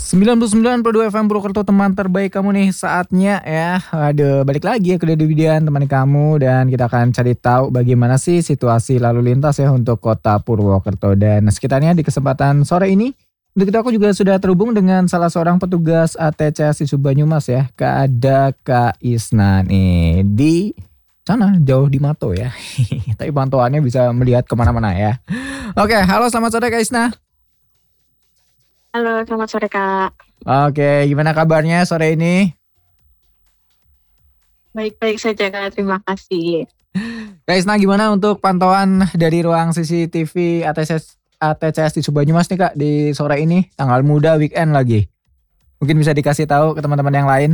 99,2 FM Purwokerto, teman terbaik kamu nih, saatnya ya. Aduh, balik lagi ya ke Deddy Widian, teman kamu, dan kita akan cari tahu bagaimana sih situasi lalu lintas ya untuk kota Purwokerto dan sekitarnya di kesempatan sore ini. Untuk itu aku juga sudah terhubung dengan salah seorang petugas ATCS di Banyumas ya. Ada Kak Isna nih di sana, jauh di Mato ya. Tapi pantauannya bisa melihat kemana-mana ya. Oke, halo, selamat sore Kak Isna. Halo, selamat sore Kak. Oke, gimana kabarnya sore ini? Baik-baik saja Kak, terima kasih. Kak Isna, gimana untuk pantauan dari ruang CCTV ATCS di Banyumas nih Kak di sore ini, tanggal muda weekend lagi. Mungkin bisa dikasih tahu ke teman-teman yang lain.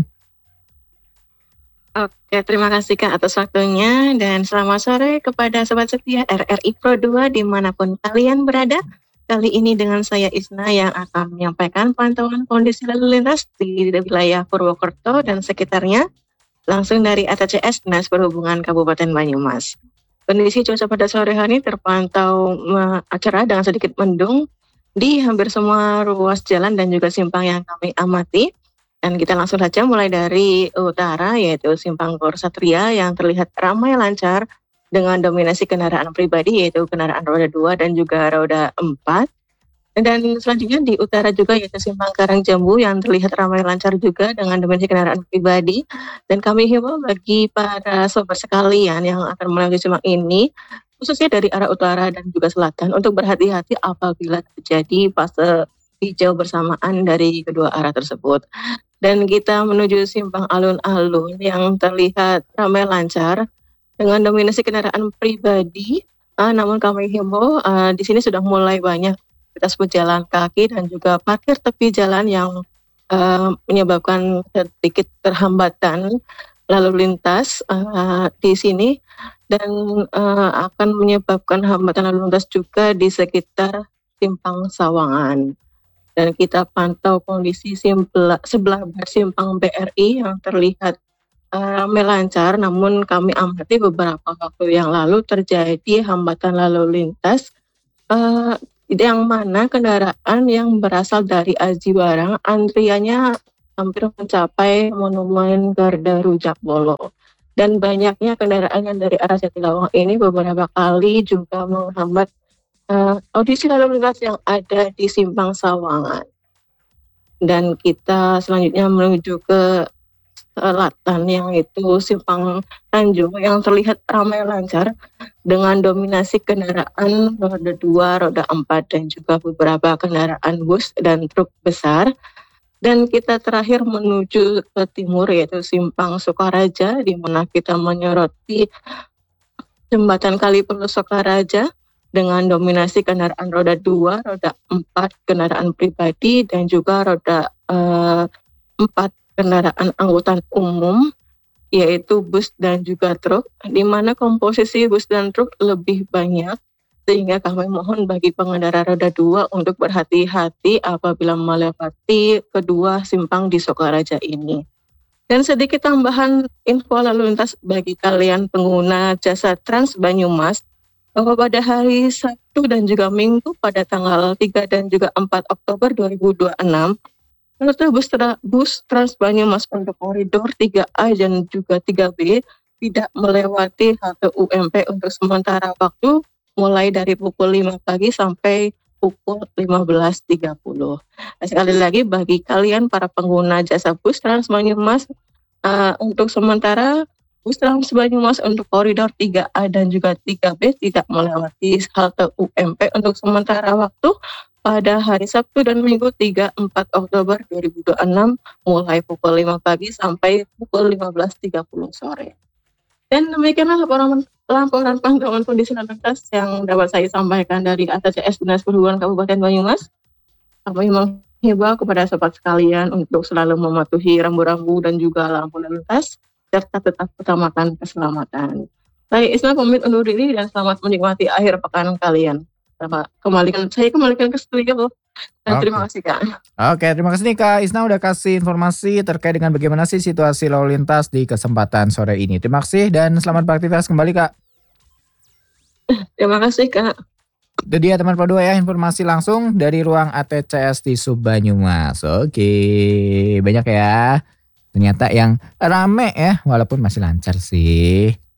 Oke, terima kasih Kak atas waktunya dan selamat sore kepada Sobat Setia RRI Pro 2 dimanapun kalian berada. Kali ini dengan saya Isna yang akan menyampaikan pantauan kondisi lalu lintas di wilayah Purwokerto dan sekitarnya langsung dari ATCS Dinas Perhubungan Kabupaten Banyumas. Kondisi cuaca pada sore hari terpantau cerah dengan sedikit mendung di hampir semua ruas jalan dan juga simpang yang kami amati. Dan kita langsung saja mulai dari utara, yaitu simpang Gor Satria yang terlihat ramai lancar dengan dominasi kendaraan pribadi, yaitu kendaraan roda 2 dan juga roda 4. Dan selanjutnya di utara juga yaitu simpang Karangjambu yang terlihat ramai lancar juga dengan dominasi kendaraan pribadi. Dan kami himbau bagi para sobat sekalian yang akan melewati simpang ini, khususnya dari arah utara dan juga selatan, untuk berhati-hati apabila terjadi fase hijau bersamaan dari kedua arah tersebut. Dan kita menuju simpang alun-alun yang terlihat ramai lancar dengan dominasi kendaraan pribadi, namun kami himbau di sini sudah mulai banyak aktivitas pejalan kaki dan juga parkir tepi jalan yang menyebabkan sedikit terhambatan lalu lintas di sini dan akan menyebabkan hambatan lalu lintas juga di sekitar simpang Sawangan. Dan kita pantau kondisi sebelah simpang BRI yang terlihat ramai lancar, namun kami amati beberapa waktu yang lalu terjadi hambatan lalu lintas yang mana kendaraan yang berasal dari Aji Barang antriannya hampir mencapai Monumen Garda Rujak Bolo. Dan banyaknya kendaraan yang dari arah Jatilawang ini beberapa kali juga menghambat audisi lalu lintas yang ada di simpang Sawangan. Dan kita selanjutnya menuju ke selatan yang itu simpang Tanjung yang terlihat ramai lancar dengan dominasi kendaraan roda 2, roda 4 dan juga beberapa kendaraan bus dan truk besar. Dan kita terakhir menuju ke timur yaitu simpang Sukaraja di mana kita menyoroti jembatan Kaliperlu Sukaraja dengan dominasi kendaraan roda 2, roda 4 kendaraan pribadi dan juga roda 4 kendaraan angkutan umum yaitu bus dan juga truk, di mana komposisi bus dan truk lebih banyak sehingga kami mohon bagi pengendara roda 2 untuk berhati-hati apabila melewati kedua simpang di Sukaraja ini. Dan sedikit tambahan info lalu lintas bagi kalian pengguna jasa Trans Banyumas bahwa pada hari Sabtu dan juga Minggu pada tanggal 3 dan juga 4 Oktober 2026 rute bus Trans Banyumas untuk koridor 3A dan juga 3B tidak melewati halte UMP untuk sementara waktu mulai dari pukul 5 pagi sampai pukul 15.30. Nah, sekali lagi bagi kalian para pengguna jasa bus Trans Banyumas untuk sementara bus Trans Banyumas untuk koridor 3A dan juga 3B tidak melewati halte UMP untuk sementara waktu pada hari Sabtu dan Minggu 3-4 Oktober 2026 mulai pukul 5 pagi sampai pukul 15.30 sore. Dan demikianlah laporan pantauan kondisi lalu lintas yang dapat saya sampaikan dari ATCS Dinas Perhubungan Kabupaten Banyumas. Kami menghimbau kepada sobat sekalian untuk selalu mematuhi rambu-rambu dan juga lampu lalu lintas serta tetap utamakan keselamatan. Saya Isna pamit undur diri dan selamat menikmati akhir pekan kalian. Saya kembalikan ke studio. Dan terima kasih Kak. Oke, terima kasih nih Kak Isna udah kasih informasi terkait dengan bagaimana sih situasi lalu lintas di kesempatan sore ini. Terima kasih dan selamat beraktivitas kembali Kak. Terima kasih Kak. Itu dia teman Pro 2 ya, informasi langsung dari ruang ATCS di Subbanyumas. Oke, banyak ya. Ternyata yang rame ya, walaupun masih lancar sih.